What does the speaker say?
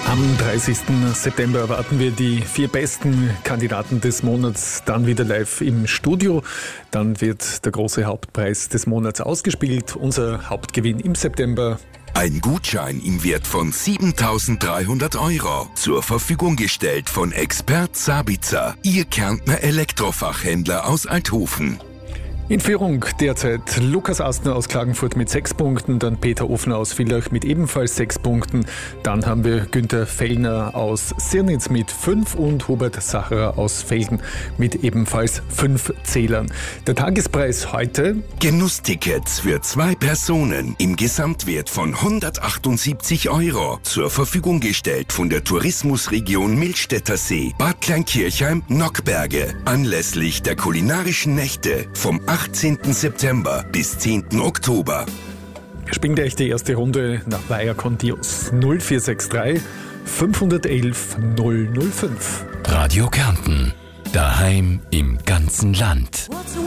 Am 30. September erwarten wir die 4 besten Kandidaten des Monats dann wieder live im Studio. Dann wird der große Hauptpreis des Monats ausgespielt. Unser Hauptgewinn im September: ein Gutschein im Wert von 7.300 € zur Verfügung gestellt von Expert Sabitzer, Ihr Kärntner Elektrofachhändler aus Althofen. In Führung derzeit Lukas Astner aus Klagenfurt mit 6 Punkten, dann Peter Ofner aus Villach mit ebenfalls 6 Punkten. Dann haben wir Günther Fellner aus Sirnitz mit 5 und Hubert Sacherer aus Velden mit ebenfalls 5 Zählern. Der Tagespreis heute: Genusstickets für 2 Personen im Gesamtwert von 178 € zur Verfügung gestellt von der Tourismusregion Millstätter See, Bad Kleinkirchheim, Nockberge, anlässlich der kulinarischen Nächte vom 18. September bis 10. Oktober. Wir spielen gleich die erste Runde nach Weiher Contius 0463 511 005. Radio Kärnten. Daheim im ganzen Land.